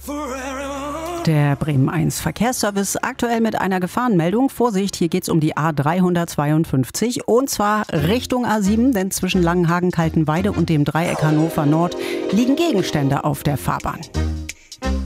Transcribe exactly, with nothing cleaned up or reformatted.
Der Bremen eins Verkehrsservice aktuell mit einer Gefahrenmeldung. Vorsicht, hier geht's um die A dreihundertzweiundfünfzig und zwar Richtung A sieben, denn zwischen Langenhagen-Kaltenweide und dem Dreieck Hannover Nord liegen Gegenstände auf der Fahrbahn.